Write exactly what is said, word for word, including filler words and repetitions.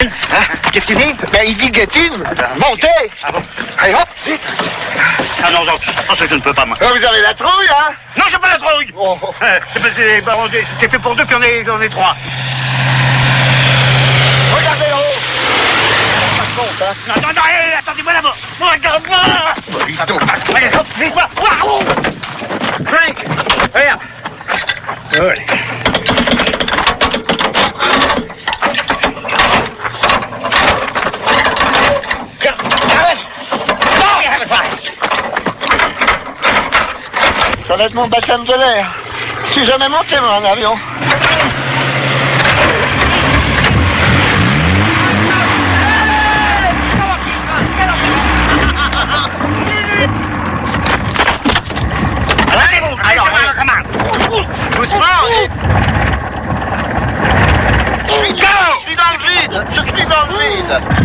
Hein? Qu'est-ce qu'il dit? Ben, il dit get in. Montez. Ah bon? Allez, hop, vite. Ah non, non, non, ça je ne peux pas, moi. Ah, vous avez la trouille, hein? Non, j'ai pas la trouille. Oh. Euh, c'est, c'est, bah, on est- c'est fait pour deux, puis on est, on est trois. Regardez là-haut. Pas de compte, hein? Non, non, non, hé, attendez-moi là-bas. Regarde-moi. Dis donc. Allez, hop, vite, va. Waouh. Frank, regarde. Allez. Ça va être mon baptême de l'air. Je suis jamais monté, moi, en avion. Allez, bon, allez, comment, comment? Doucement. Je suis dans, je suis dans le vide. Je suis dans le vide.